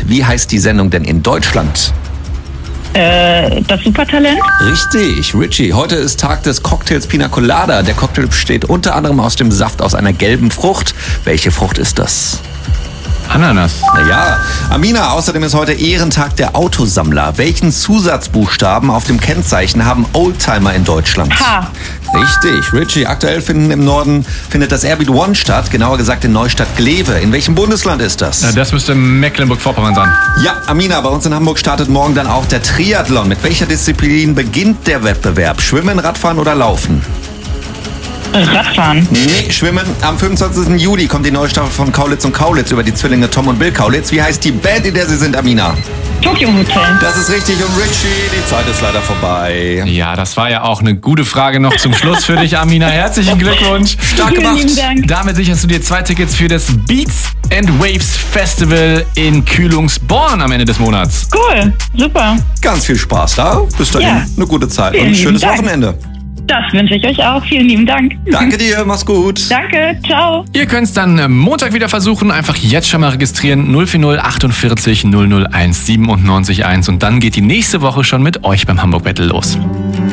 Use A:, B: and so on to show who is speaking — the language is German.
A: Wie heißt die Sendung denn in Deutschland?
B: Das Supertalent?
A: Richtig, Richie. Heute ist Tag des Cocktails Pina Colada. Der Cocktail besteht unter anderem aus dem Saft aus einer gelben Frucht. Welche Frucht ist das?
C: Ananas.
A: Naja, Amina, außerdem ist heute Ehrentag der Autosammler. Welchen Zusatzbuchstaben auf dem Kennzeichen haben Oldtimer in Deutschland?
B: H.
A: Richtig, Richie. Aktuell im Norden findet das Airbeat One statt, genauer gesagt in Neustadt-Glewe. In welchem Bundesland ist das?
C: Das müsste Mecklenburg-Vorpommern sein.
A: Ja, Amina, bei uns in Hamburg startet morgen dann auch der Triathlon. Mit welcher Disziplin beginnt der Wettbewerb? Schwimmen, Radfahren oder Laufen?
B: Radfahren.
A: Nee, Schwimmen. Am 25. Juli kommt die neue Staffel von Kaulitz und Kaulitz über die Zwillinge Tom und Bill Kaulitz. Wie heißt die Band, in der sie sind, Amina?
B: Tokyo Hotel.
A: Das ist richtig. Und Richie, die Zeit ist leider vorbei.
C: Ja, das war ja auch eine gute Frage noch zum Schluss für dich, Amina. Herzlichen Glückwunsch.
A: Stark
B: Vielen
A: gemacht.
B: lieben Dank.
C: Damit sicherst du dir 2 Tickets für das Beats and Waves Festival in Kühlungsborn am Ende des Monats.
B: Cool, super.
A: Ganz viel Spaß da. Bis dahin
B: Ja.
A: eine gute Zeit
B: Vielen
A: und ein
B: lieben
A: schönes
B: Dank.
A: Wochenende.
B: Das wünsche ich euch auch. Vielen lieben Dank.
A: Danke dir, mach's gut.
B: Danke, ciao.
C: Ihr könnt es dann Montag wieder versuchen. Einfach jetzt schon mal registrieren. 040 48 001 97 1. Und dann geht die nächste Woche schon mit euch beim Hamburg Battle los.